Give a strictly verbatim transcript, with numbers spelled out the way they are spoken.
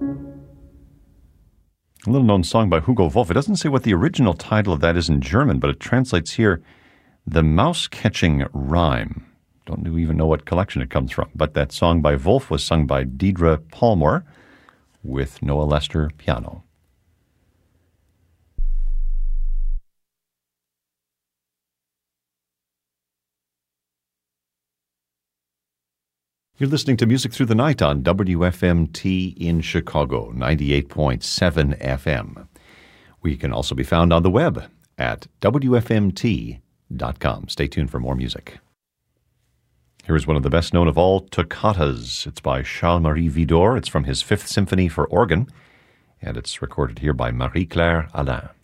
A little-known song by Hugo Wolf. It doesn't say what the original title of that is in German, but it translates here, The Mouse-Catching Rhyme. Don't even know what collection it comes from, but that song by Wolf was sung by Deidre Palmer with Noah Lester piano. You're listening to Music Through the Night on W F M T in Chicago, ninety-eight point seven F M. We can also be found on the web at W F M T dot com. Stay tuned for more music. Here's one of the best known of all toccatas. It's by Charles-Marie Widor. It's from his Fifth Symphony for organ, and it's recorded here by Marie-Claire Alain.